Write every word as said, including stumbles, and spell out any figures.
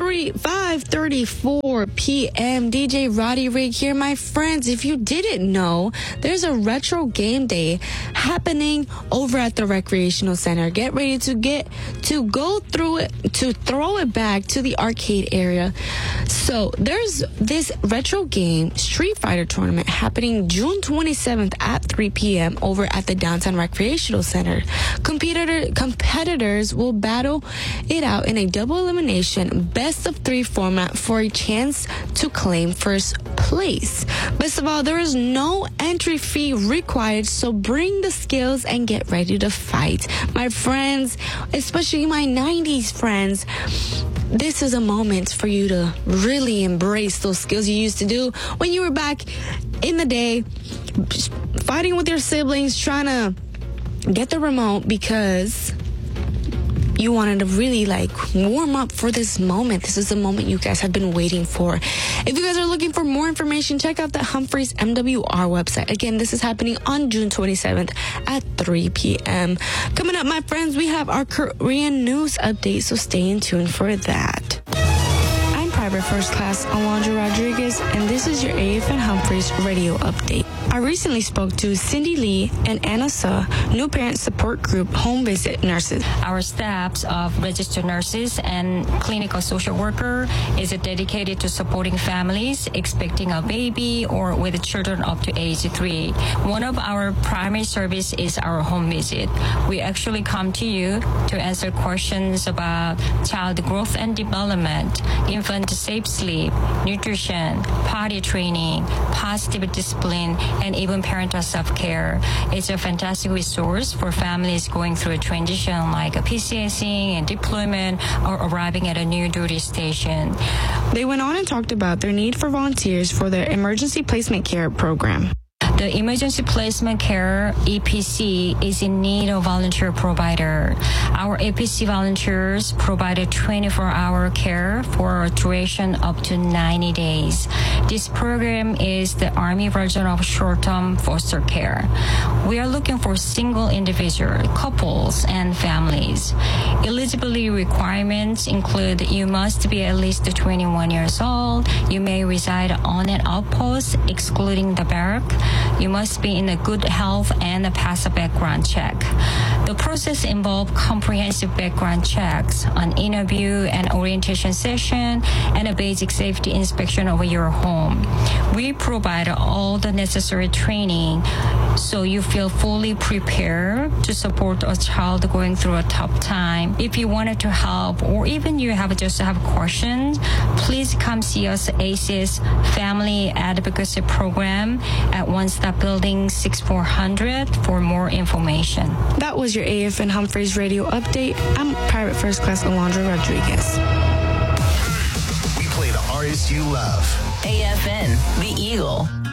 three five thirty-four p.m. D J Roddy Rig here, my friends. If you didn't know, there's a retro game day happening over at the recreational center. Get ready to get to go through it, to throw it back to the arcade area. So there's this retro game Street Fighter tournament happening June twenty-seventh at three p.m. over at the downtown recreational center. Competitor competitors will battle it out in a double elimination best of three format for a chance to claim first place. Best of all, there is no entry fee required, so bring the skills and get ready to fight. My friends, especially my nineties friends, this is a moment for you to really embrace those skills you used to do when you were back in the day, fighting with your siblings, trying to get the remote because you wanted to really like warm up for this moment. This is the moment you guys have been waiting for. If you guys are looking for more information, check out the Humphreys M W R website. Again, this is happening on June twenty-seventh at three p.m. Coming up, my friends, we have our Korean news update, so stay in tune for that. I'm Private First Class Alondra Rodriguez, and this is your A F N Humphreys radio update. I recently spoke to Cindy Lee and Anna Suh, new parent support group home visit nurses. Our staffs of registered nurses and clinical social worker is dedicated to supporting families expecting a baby or with children up to age three. One of our primary service is our home visit. We actually come to you to answer questions about child growth and development, infant safe sleep, nutrition, potty training, positive discipline, and even parental self-care. It's a fantastic resource for families going through a transition like a PCSing and deployment or arriving at a new duty station. They went on and talked about their need for volunteers for their emergency placement care program. The Emergency Placement Care, E P C, is in need of volunteer provider. Our E P C volunteers provide twenty-four hour care for a duration up to ninety days. This program is the Army version of short-term foster care. We are looking for single individual, couples, and families. Eligibility requirements include you must be at least twenty-one years old. You may reside on an outpost, excluding the barrack. You must be in a good health and pass a background check. The process involves comprehensive background checks, an interview and orientation session, and a basic safety inspection of your home. We provide all the necessary training so you feel fully prepared to support a child going through a tough time. If you wanted to help or even you have just have questions, please come see us at A C E S Family Advocacy Program at One Stop Building sixty-four hundred for more information. That was your A F N Humphreys radio update. I'm Private First Class Alondra Rodriguez. We play the artists you love. A F N, The Eagle.